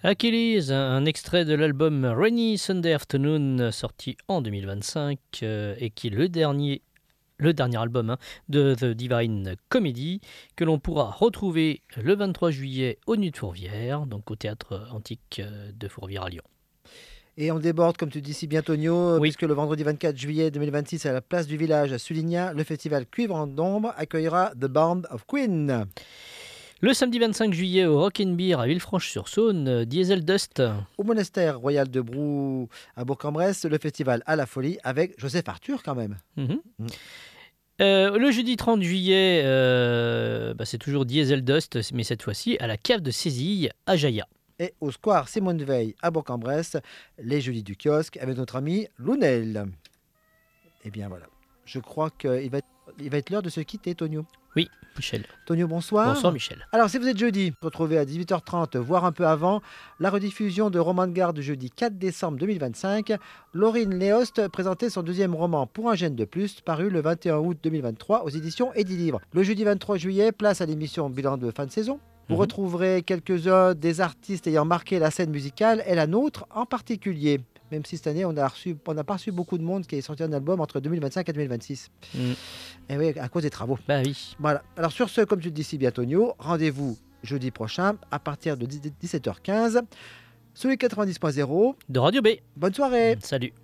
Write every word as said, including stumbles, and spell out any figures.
Achilles, un extrait de l'album Rainy Sunday Afternoon, sorti en deux mille vingt-cinq, euh, et qui est le dernier, le dernier album hein, de The Divine Comedy, que l'on pourra retrouver le vingt-trois juillet au Nuit de Fourvière, donc au théâtre antique de Fourvière à Lyon. Et on déborde, comme tu dis si bien, Tonio, Oui. puisque le vendredi vingt-quatre juillet deux mille vingt-six, à la place du village à Suligna, le festival Cuivre en d'ombre accueillera The Band of Queen. Le samedi vingt-cinq juillet au Rock and Beer à Villefranche-sur-Saône, euh, Diesel Dust. Au monastère royal de Brou à Bourg-en-Bresse, le festival À la folie avec Joseph Arthur quand même. Mm-hmm. Mm. Euh, le jeudi trente juillet, euh, bah, c'est toujours Diesel Dust, mais cette fois-ci à la cave de Sézille à Jaya. Et au square Simone Veil à Bourg-en-Bresse, les jeudis du kiosque avec notre ami Lounel. Et bien voilà, je crois qu'il va être, il va être l'heure de se quitter, Tonio. Oui, Michel. Tonio, bonsoir. Bonsoir, Michel. Alors, si vous êtes jeudi, retrouvez à dix-huit heures trente, voire un peu avant, la rediffusion de Roman de Garde jeudi quatre décembre deux mille vingt-cinq. Laurine Léost présentait son deuxième roman Pour un gène de plus, paru le vingt et un août deux mille vingt-trois aux éditions Edilivre. Le jeudi vingt-trois juillet, place à l'émission Bilan de fin de saison. Vous Mhm. retrouverez quelques-uns des artistes ayant marqué la scène musicale et la nôtre en particulier. Même si cette année, on n'a reçu, on n'a pas reçu beaucoup de monde qui ait sorti un album entre deux mille vingt-cinq et deux mille vingt-six. Mm. Et oui, à cause des travaux. Bah oui. Voilà. Alors sur ce, comme tu le dis si bien, Tonio, rendez-vous jeudi prochain à partir de dix-sept heures quinze sur les quatre-vingt-dix point zéro De Radio B. Bonne soirée. Salut.